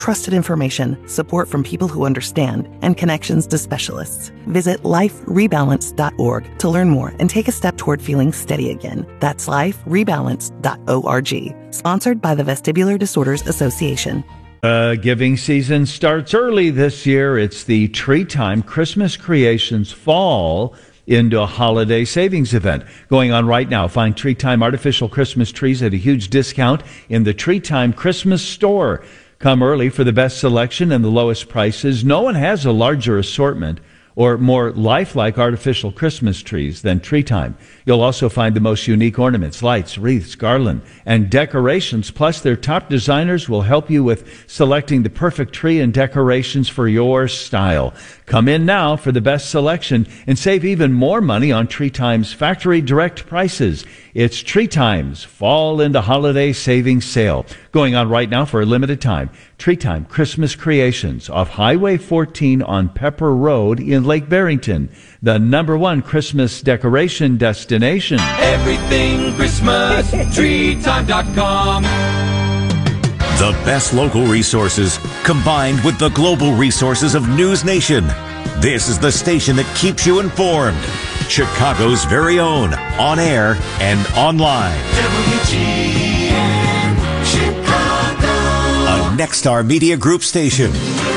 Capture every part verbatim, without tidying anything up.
trusted information, support from people who understand, and connections to specialists. Visit life rebalance dot org to learn more and take a step toward feeling steady again. That's life rebalance dot org. Sponsored by the Vestibular Disorders Association. Uh, giving season starts early this year. It's the Tree Time Christmas Creations Fall into a holiday savings event going on right now. Find Tree Time artificial Christmas trees at a huge discount in the Tree Time Christmas store. Come early for the best selection and the lowest prices. No one has a larger assortment or more lifelike artificial Christmas trees than Tree Time. You'll also find the most unique ornaments, lights, wreaths, garland, and decorations. Plus, their top designers will help you with selecting the perfect tree and decorations for your style. Come in now for the best selection and save even more money on Tree Time's factory direct prices. It's Tree Time's Fall into Holiday Savings Sale, going on right now for a limited time. Tree Time Christmas Creations off Highway fourteen on Pepper Road in Lake Barrington, the number one Christmas decoration destination. Everything Christmas, tree time dot com. The best local resources combined with the global resources of News Nation. This is the station that keeps you informed. Chicago's very own, on air and online. W G N Chicago. A Nexstar Media Group station.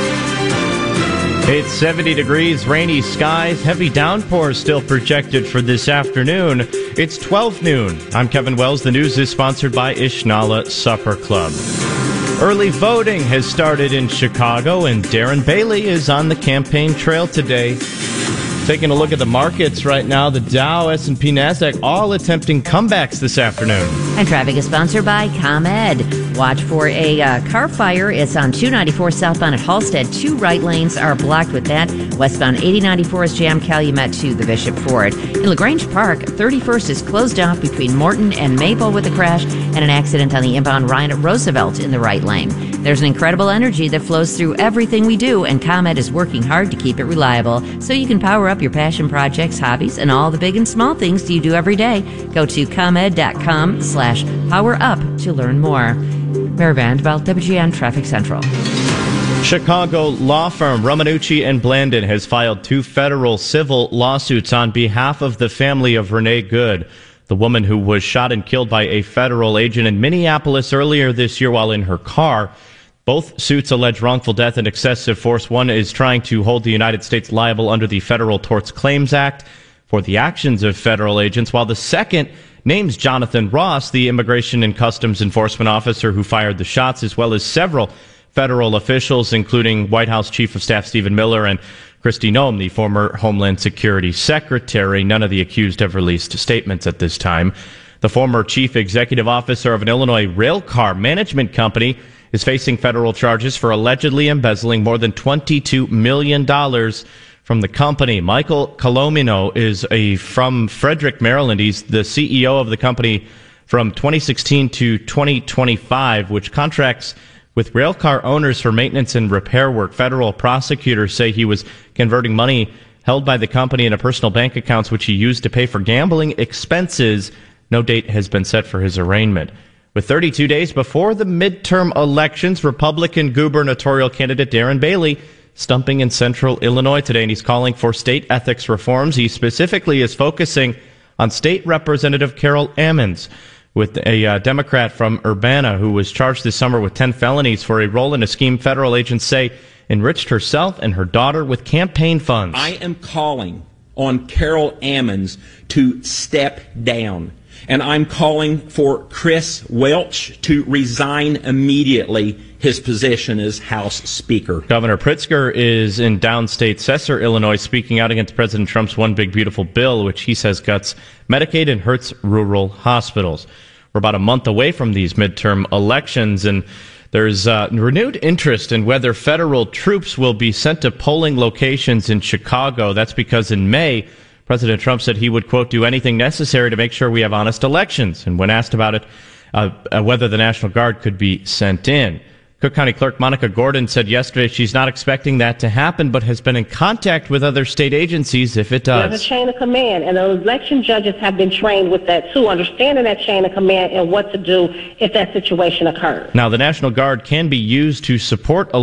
It's seventy degrees, rainy skies, heavy downpours still projected for this afternoon. It's twelve noon. I'm Kevin Wells. The news is sponsored by Ishnala Supper Club. Early voting has started in Chicago, and Darren Bailey is on the campaign trail today. Taking a look at the markets right now, the Dow, S and P, NASDAQ, all attempting comebacks this afternoon. And traffic is sponsored by ComEd. Watch for a uh, car fire. It's on two ninety-four southbound at Halstead. Two right lanes are blocked with that. Westbound eighty ninety-four is jammed Calumet to the Bishop Ford. In LaGrange Park, thirty-first is closed off between Morton and Maple with a crash and an accident on the inbound Ryan at Roosevelt in the right lane. There's an incredible energy that flows through everything we do, and ComEd is working hard to keep it reliable so you can power up your passion projects, hobbies, and all the big and small things you do every day. Go to ComEd.com slash power up to learn more. Mary Vanderbilt, W G N Traffic Central. Chicago law firm Romanucci and Blandon has filed two federal civil lawsuits on behalf of the family of Renee Good, the woman who was shot and killed by a federal agent in Minneapolis earlier this year while in her car. Both suits allege wrongful death and excessive force. One is trying to hold the United States liable under the Federal Tort Claims Act for the actions of federal agents, while the second names Jonathan Ross, the Immigration and Customs Enforcement officer who fired the shots, as well as several federal officials, including White House Chief of Staff Stephen Miller and Kristi Noem, the former Homeland Security Secretary. None of the accused have released statements at this time. The former chief executive officer of an Illinois railcar management company is facing federal charges for allegedly embezzling more than twenty-two million dollars from the company. Michael Colomino is a from Frederick, Maryland. He's the C E O of the company from twenty sixteen to twenty twenty-five, which contracts with railcar owners for maintenance and repair work. Federal prosecutors say he was converting money held by the company into personal bank accounts, which he used to pay for gambling expenses. No date has been set for his arraignment. With thirty-two days before the midterm elections, Republican gubernatorial candidate Darren Bailey stumping in central Illinois today, and he's calling for state ethics reforms. He specifically is focusing on State Representative Carol Ammons, with a uh, Democrat from Urbana who was charged this summer with ten felonies for a role in a scheme federal agents say enriched herself and her daughter with campaign funds. I am calling on Carol Ammons to step down. And I'm calling for Chris Welch to resign immediately his position as House Speaker. Governor Pritzker is in downstate Cesar, Illinois, speaking out against President Trump's One Big Beautiful Bill, which he says guts Medicaid and hurts rural hospitals. We're about a month away from these midterm elections, and there's uh, renewed interest in whether federal troops will be sent to polling locations in Chicago. That's because in May, President Trump said he would, quote, do anything necessary to make sure we have honest elections. And when asked about it, uh, uh, whether the National Guard could be sent in. Cook County Clerk Monica Gordon said yesterday she's not expecting that to happen, but has been in contact with other state agencies if it does. There's a chain of command, and the election judges have been trained with that too, understanding that chain of command and what to do if that situation occurs. Now, the National Guard can be used to support